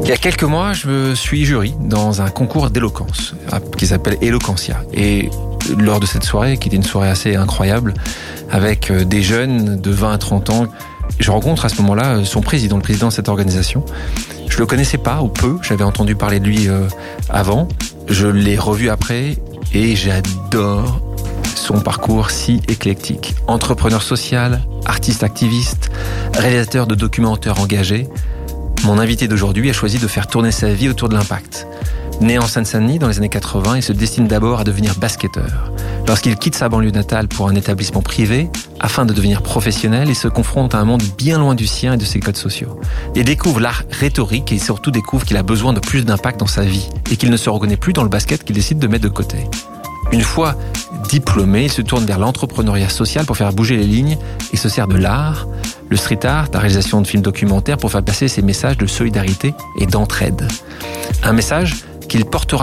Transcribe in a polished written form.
Il y a quelques mois, je suis jury dans un concours d'éloquence qui s'appelle Eloquentia. Et lors de cette soirée, qui était une soirée assez incroyable, avec des jeunes de 20 à 30 ans, je rencontre à ce moment-là son président, le président de cette organisation. Je le connaissais pas ou peu, j'avais entendu parler de lui avant. Je l'ai revu après et j'adore son parcours si éclectique. Entrepreneur social, artiste activiste, réalisateur de documentaires engagé, mon invité d'aujourd'hui a choisi de faire tourner sa vie autour de l'impact. Né en Seine-Saint-Denis dans les années 80, il se destine d'abord à devenir basketteur. Lorsqu'il quitte sa banlieue natale pour un établissement privé, afin de devenir professionnel, il se confronte à un monde bien loin du sien et de ses codes sociaux. Il découvre l'art rhétorique et surtout découvre qu'il a besoin de plus d'impact dans sa vie et qu'il ne se reconnaît plus dans le basket qu'il décide de mettre de côté. Une fois diplômé, il se tourne vers l'entrepreneuriat social pour faire bouger les lignes et se sert de l'art, le street art, la réalisation de films documentaires pour faire passer ses messages de solidarité et d'entraide. Un message qu'il portera